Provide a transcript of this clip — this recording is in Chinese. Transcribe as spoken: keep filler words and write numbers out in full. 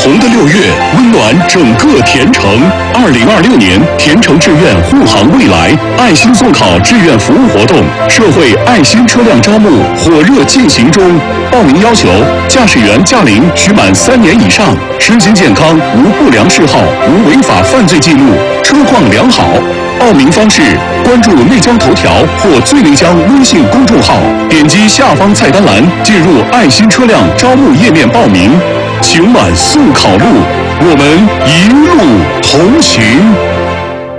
红的六月，温暖整个田城。二零二六年田城志愿护航未来爱心送考志愿服务活动，社会爱心车辆招募火热进行中。报名要求：驾驶员驾龄需满三年以上，身心健康，无不良嗜好，无违法犯罪记录，车况良好。报名方式：关注内江头条或最内江微信公众号，点击下方菜单栏进入爱心车辆招募页面报名。请满速考路，我们一路同行。